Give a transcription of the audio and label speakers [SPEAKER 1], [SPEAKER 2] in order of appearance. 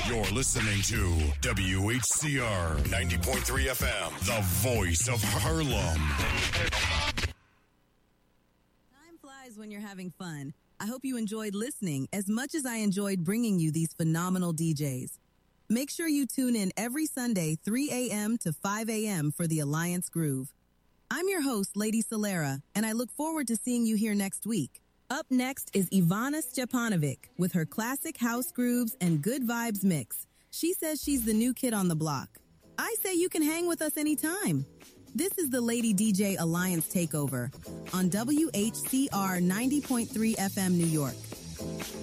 [SPEAKER 1] You're listening to WHCR 90.3 FM, the voice of Harlem.
[SPEAKER 2] Time flies when you're having fun. I hope you enjoyed listening as much as I enjoyed bringing you these phenomenal DJs. Make sure you tune in every Sunday, 3 a.m. to 5 a.m. for the Alliance Groove. I'm your host, Lady Solera, and I look forward to seeing you here next week. Up next is Ivana Stjepanovic with her classic house grooves and good vibes mix. She says she's the new kid on the block. I say you can hang with us anytime. This is the Lady DJ Alliance Takeover on WHCR 90.3 FM New York.